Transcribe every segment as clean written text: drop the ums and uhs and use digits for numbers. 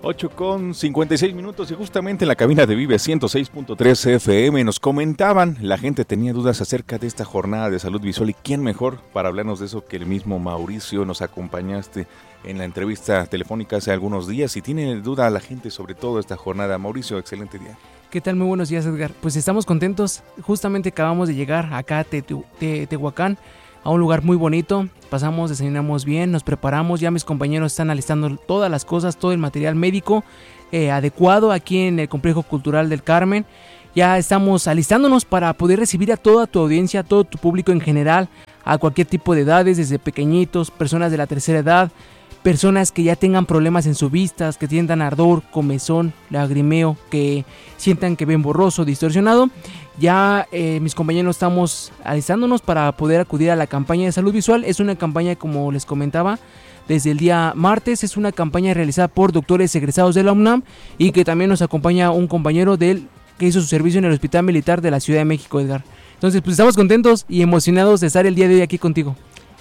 8:56 y justamente en la cabina de Vive 106.3 FM nos comentaban, la gente tenía dudas acerca de esta jornada de salud visual y quién mejor para hablarnos de eso que el mismo Mauricio. Nos acompañaste en la entrevista telefónica hace algunos días y tiene duda a la gente sobre todo esta jornada. Mauricio, excelente día. ¿Qué tal? Muy buenos días, Edgar. Pues estamos contentos, justamente acabamos de llegar acá a Tehuacán, a un lugar muy bonito. Pasamos, desayunamos bien, nos preparamos, ya mis compañeros están alistando todas las cosas, todo el material médico adecuado aquí en el Complejo Cultural del Carmen. Ya estamos alistándonos para poder recibir a toda tu audiencia, a todo tu público en general, a cualquier tipo de edades, desde pequeñitos, personas de la tercera edad, personas que ya tengan problemas en sus vistas, que sientan ardor, comezón, lagrimeo, que sientan que ven borroso, distorsionado. Ya mis compañeros estamos alistándonos para poder acudir a la campaña de salud visual. Es una campaña, como les comentaba, desde el día martes. Es una campaña realizada por doctores egresados de la UNAM y que también nos acompaña un compañero que hizo su servicio en el Hospital Militar de la Ciudad de México, Edgar. Entonces, pues estamos contentos y emocionados de estar el día de hoy aquí contigo.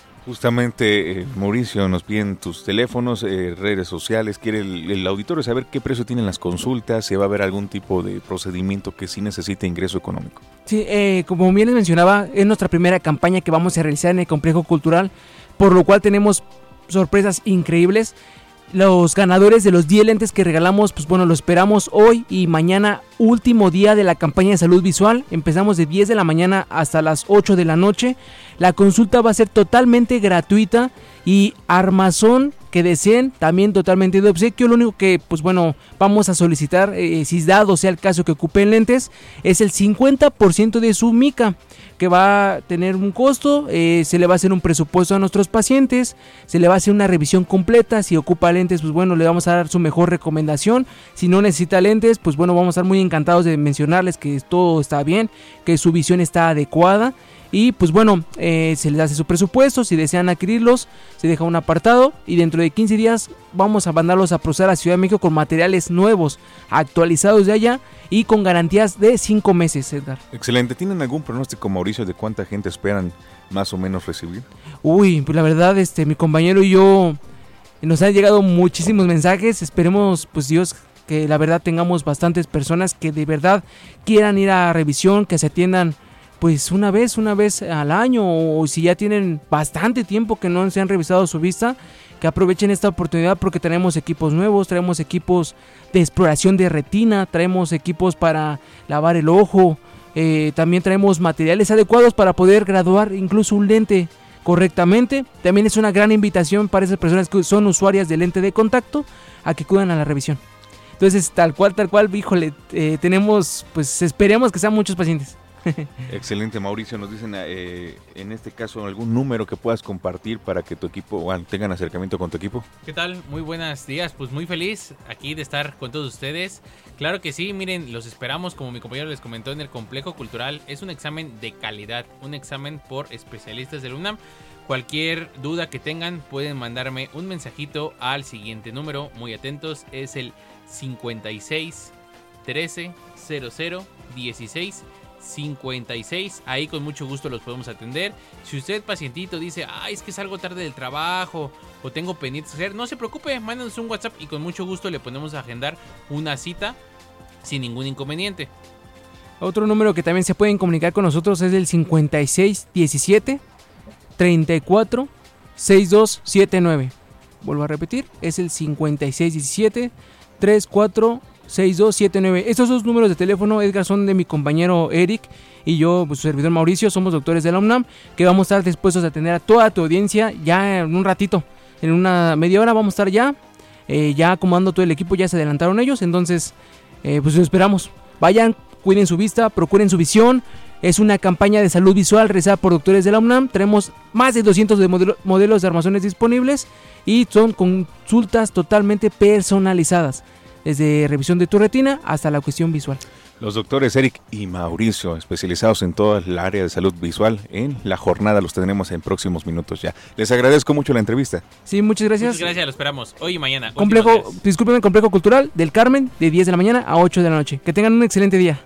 Justamente, Mauricio, nos piden tus teléfonos, redes sociales. Quiere el auditorio saber qué precio tienen las consultas, si va a haber algún tipo de procedimiento que sí necesite ingreso económico. Sí, como bien les mencionaba, es nuestra primera campaña que vamos a realizar en el Complejo Cultural, por lo cual tenemos sorpresas increíbles. Los ganadores de los 10 lentes que regalamos, pues bueno, lo esperamos hoy y mañana, último día de la campaña de salud visual. Empezamos de 10 de la mañana hasta las 8 de la noche. La consulta va a ser totalmente gratuita y armazón que deseen también totalmente de obsequio. Lo único que, pues bueno, vamos a solicitar, si dado sea el caso que ocupen lentes, es el 50% de su mica, que va a tener un costo. Se le va a hacer un presupuesto a nuestros pacientes, se le va a hacer una revisión completa. Si ocupa lentes, pues bueno, le vamos a dar su mejor recomendación. Si no necesita lentes, pues bueno, vamos a estar muy encantados de mencionarles que todo está bien, que su visión está adecuada. Y pues bueno, se les hace su presupuesto. Si desean adquirirlos, se deja un apartado y dentro de 15 días vamos a mandarlos a proceder a Ciudad de México con materiales nuevos, actualizados de allá y con garantías de 5 meses, Edgar. Excelente. ¿Tienen algún pronóstico, Mauricio, de cuánta gente esperan más o menos recibir? Uy, pues la verdad, mi compañero y yo, nos han llegado muchísimos mensajes. Esperemos, pues Dios, que la verdad tengamos bastantes personas que de verdad quieran ir a revisión, que se atiendan pues una vez al año, o si ya tienen bastante tiempo que no se han revisado su vista, que aprovechen esta oportunidad porque tenemos equipos nuevos, traemos equipos de exploración de retina, traemos equipos para lavar el ojo, también traemos materiales adecuados para poder graduar incluso un lente correctamente. También es una gran invitación para esas personas que son usuarias de lente de contacto a que acudan a la revisión. Entonces, tal cual, híjole, tenemos, pues esperemos que sean muchos pacientes. Excelente, Mauricio. Nos dicen en este caso algún número que puedas compartir para que tu equipo tengan acercamiento con tu equipo. ¿Qué tal? Muy buenos días, pues muy feliz aquí de estar con todos ustedes. Claro que sí, miren, los esperamos, como mi compañero les comentó, en el Complejo Cultural. Es un examen de calidad, un examen por especialistas del UNAM. Cualquier duda que tengan pueden mandarme un mensajito al siguiente número, muy atentos, es el 56 13 00 16 56, ahí con mucho gusto los podemos atender. Si usted, pacientito, dice, es que salgo tarde del trabajo o tengo pendientes que hacer, no se preocupe, mándenos un WhatsApp y con mucho gusto le ponemos a agendar una cita sin ningún inconveniente. Otro número que también se pueden comunicar con nosotros es el 56 17 34 6279. Vuelvo a repetir, es el 56 17 34 6279. Estos dos números de teléfono, Edgar, son de mi compañero Eric y yo, pues, su servidor Mauricio. Somos doctores de la UNAM que vamos a estar dispuestos a atender a toda tu audiencia ya en un ratito. En una media hora vamos a estar ya acomodando todo el equipo. Ya se adelantaron ellos, entonces pues los esperamos. Vayan, cuiden su vista, procuren su visión. Es una campaña de salud visual realizada por doctores de la UNAM. Tenemos más de 200 de modelos de armazones disponibles y son consultas totalmente personalizadas, desde revisión de tu retina hasta la cuestión visual. Los doctores Eric y Mauricio, especializados en toda el área de salud visual, en la jornada los tendremos en próximos minutos ya. Les agradezco mucho la entrevista. Sí, muchas gracias. Muchas gracias, lo esperamos hoy y mañana. Complejo Cultural del Carmen, de 10 de la mañana a 8 de la noche. Que tengan un excelente día.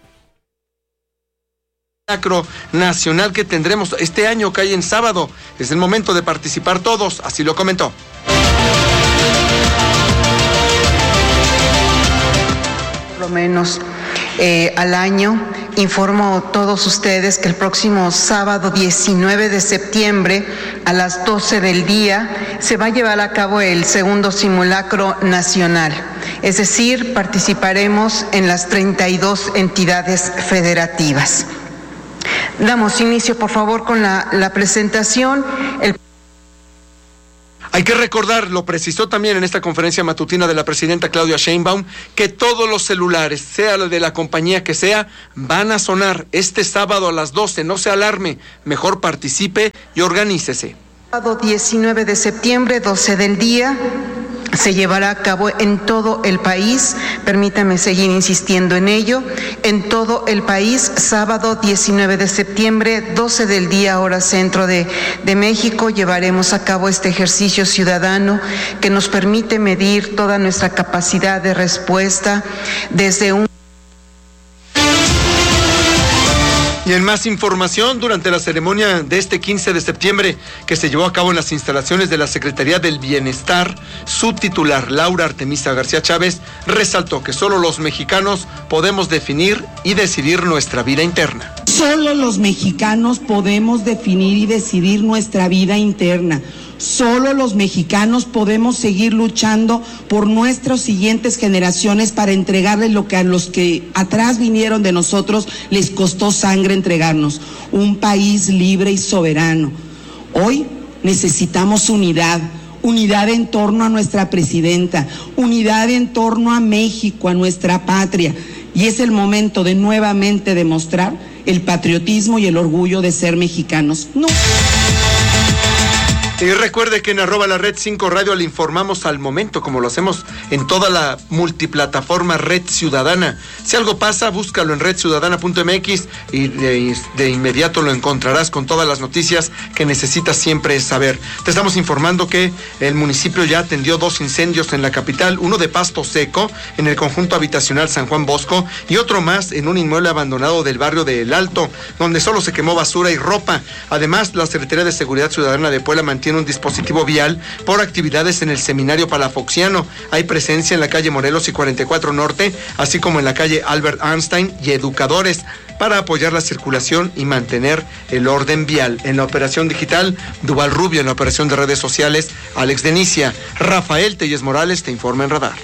Nacional que tendremos este año, cae en sábado. Es el momento de participar todos, así lo comentó. lo menos al año. Informo a todos ustedes que el próximo sábado 19 de septiembre a las 12 del día se va a llevar a cabo el segundo simulacro nacional. Es decir, participaremos en las 32 entidades federativas. Damos inicio, por favor, con la presentación. Hay que recordar, lo precisó también en esta conferencia matutina de la presidenta Claudia Sheinbaum, que todos los celulares, sea lo de la compañía que sea, van a sonar este sábado a las 12. No se alarme, mejor participe y organícese. Sábado 19 de septiembre, 12 del día, se llevará a cabo en todo el país, permítame seguir insistiendo en ello, en todo el país, sábado 19 de septiembre, 12 del día, hora centro de México, llevaremos a cabo este ejercicio ciudadano que nos permite medir toda nuestra capacidad de respuesta desde un... Y en más información, durante la ceremonia de este 15 de septiembre que se llevó a cabo en las instalaciones de la Secretaría del Bienestar, su titular, Laura Artemisa García Chávez, resaltó que solo los mexicanos podemos definir y decidir nuestra vida interna. Solo los mexicanos podemos definir y decidir nuestra vida interna. Solo los mexicanos podemos seguir luchando por nuestras siguientes generaciones para entregarles lo que a los que atrás vinieron de nosotros les costó sangre entregarnos, un país libre y soberano. Hoy necesitamos unidad en torno a nuestra presidenta, unidad en torno a México, a nuestra patria, y es el momento de nuevamente demostrar el patriotismo y el orgullo de ser mexicanos. No. Y recuerde que en @lared5 radio le informamos al momento, como lo hacemos en toda la multiplataforma Red Ciudadana. Si algo pasa, búscalo en redciudadana.mx y de inmediato lo encontrarás con todas las noticias que necesitas siempre saber. Te estamos informando que el municipio ya atendió 2 incendios en la capital, uno de pasto seco en el conjunto habitacional San Juan Bosco y otro más en un inmueble abandonado del barrio de El Alto, donde solo se quemó basura y ropa. Además, la Secretaría de Seguridad Ciudadana de Puebla mantiene un dispositivo vial por actividades en el Seminario Palafoxiano. Hay presencia en la calle Morelos y 44 Norte, así como en la calle Albert Einstein y Educadores, para apoyar la circulación y mantener el orden vial. En la operación digital, Duval Rubio. En la operación de redes sociales, Alex Denicia. Rafael Telles Morales te informa en Radar.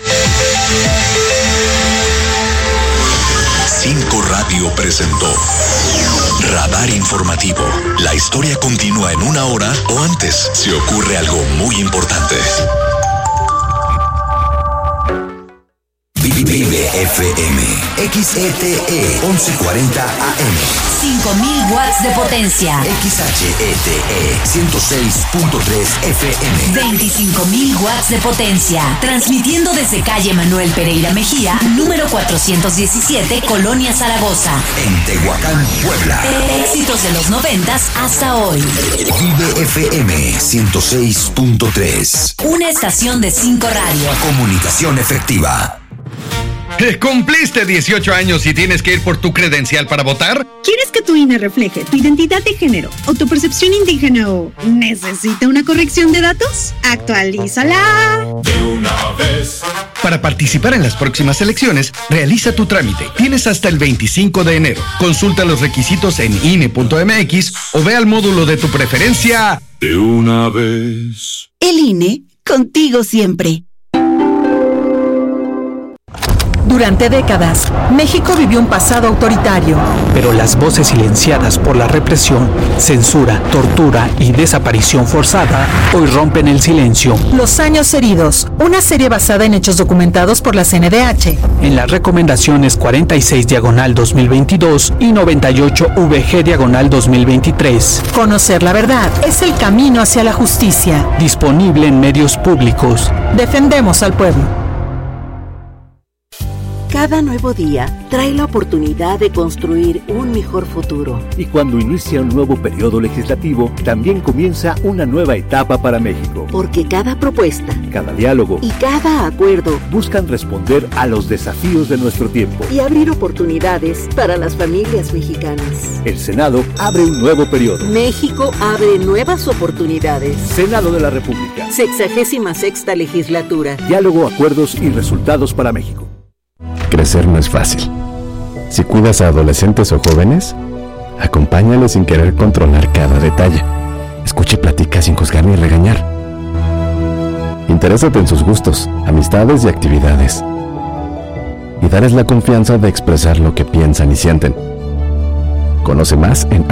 5 Radio presentó Radar Informativo. La historia continúa en 1 hora o antes si ocurre algo muy importante. Vive FM, XETE 1140 AM. 5000 watts de potencia. XHETE 106.3 FM. 25,000 watts de potencia. Transmitiendo desde calle Manuel Pereira Mejía, número 417, Colonia Zaragoza. En Tehuacán, Puebla. Éxitos de los 90s hasta hoy. Vive FM 106.3. Una estación de 5 Radio. Comunicación efectiva. ¿Cumpliste 18 años y tienes que ir por tu credencial para votar? ¿Quieres que tu INE refleje tu identidad de género o tu percepción indígena o necesita una corrección de datos? ¡Actualízala! De una vez. Para participar en las próximas elecciones, realiza tu trámite. Tienes hasta el 25 de enero. Consulta los requisitos en INE.mx o ve al módulo de tu preferencia. De una vez. El INE, contigo siempre. Durante décadas, México vivió un pasado autoritario. Pero las voces silenciadas por la represión, censura, tortura y desaparición forzada hoy rompen el silencio. Los años heridos, una serie basada en hechos documentados por la CNDH. En las recomendaciones 46/2022 y 98VG/2023. Conocer la verdad es el camino hacia la justicia. Disponible en medios públicos. Defendemos al pueblo. Cada nuevo día trae la oportunidad de construir un mejor futuro. Y cuando inicia un nuevo periodo legislativo, también comienza una nueva etapa para México. Porque cada propuesta, cada diálogo y cada acuerdo buscan responder a los desafíos de nuestro tiempo y abrir oportunidades para las familias mexicanas. El Senado abre un nuevo periodo. México abre nuevas oportunidades. Senado de la República. 66ª legislatura. Diálogo, acuerdos y resultados para México. crecer no es fácil. Si cuidas a adolescentes o jóvenes, acompáñales sin querer controlar cada detalle. Escucha y platica sin juzgar ni regañar. Interésate en sus gustos, amistades y actividades. Y darles la confianza de expresar lo que piensan y sienten. Conoce más en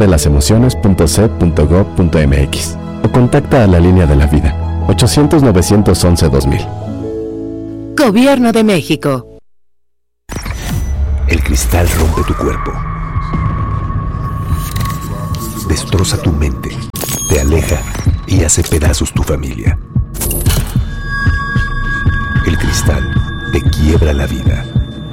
abcdelasemociones.c.gov.mx o contacta a la Línea de la Vida, 800-911-2000. Gobierno de México. El cristal rompe tu cuerpo, destroza tu mente, te aleja y hace pedazos tu familia. El cristal te quiebra la vida.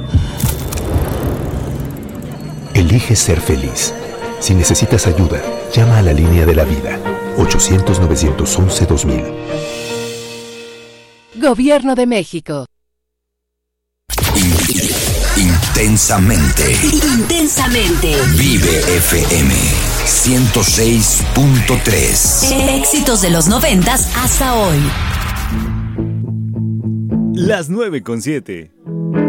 Elige ser feliz. Si necesitas ayuda, llama a la Línea de la Vida, 800-911-2000. Gobierno de México. Intensamente. Vive FM 106.3. Éxitos de los 90s hasta hoy. Las 9:07.